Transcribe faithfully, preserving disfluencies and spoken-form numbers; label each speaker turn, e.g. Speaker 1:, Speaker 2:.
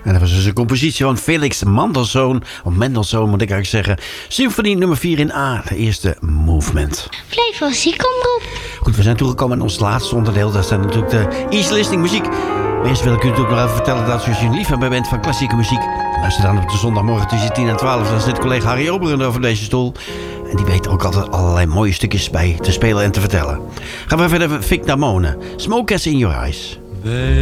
Speaker 1: En dat was dus een compositie van Felix Mendelssohn, of Mendelssohn moet ik eigenlijk zeggen. Symfonie nummer vier in A, de eerste movement.
Speaker 2: Flevo ziekomroep.
Speaker 1: Goed, we zijn toegekomen aan ons laatste onderdeel. Dat zijn natuurlijk de easy listening muziek. Maar eerst wil ik u natuurlijk nog even vertellen dat als u een liefhebber bent van klassieke muziek, luister dan op de zondagmorgen tussen tien en twaalf. Dan zit collega Harry Oberend over deze stoel. En die weet er ook altijd allerlei mooie stukjes bij te spelen en te vertellen. Gaan we verder. Vic Damone. Smoke as in your eyes.